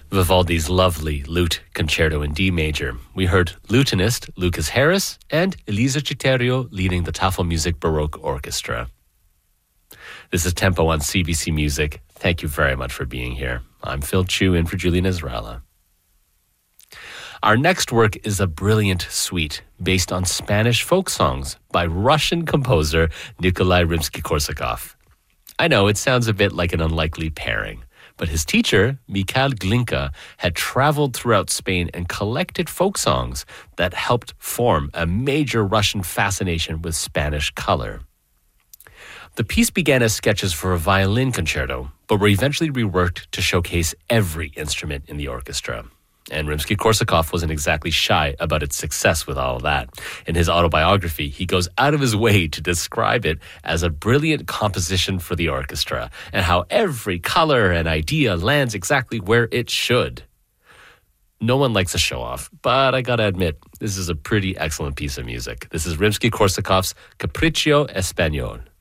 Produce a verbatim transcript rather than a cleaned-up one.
Vivaldi's lovely lute concerto in D major. We heard lutenist Lucas Harris and Elisa Citerio leading the Tafelmusik Baroque Orchestra. This is Tempo on C B C Music. Thank you very much for being here. I'm Phil Chu in for Julian Israela. Our next work is a brilliant suite based on Spanish folk songs by Russian composer Nikolai Rimsky-Korsakov. I know it sounds a bit like an unlikely pairing, but his teacher, Mikhail Glinka, had traveled throughout Spain and collected folk songs that helped form a major Russian fascination with Spanish color. The piece began as sketches for a violin concerto, but were eventually reworked to showcase every instrument in the orchestra. And Rimsky-Korsakov wasn't exactly shy about its success with all of that. In his autobiography, he goes out of his way to describe it as a brilliant composition for the orchestra and how every color and idea lands exactly where it should. No one likes a show-off, but I gotta admit, this is a pretty excellent piece of music. This is Rimsky-Korsakov's Capriccio Español.